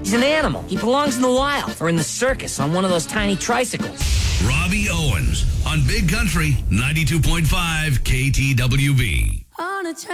He's an animal. He belongs in the wild or in the circus on one of those tiny tricycles. Robbie Owens on Big Country 92.5 KTWB. On a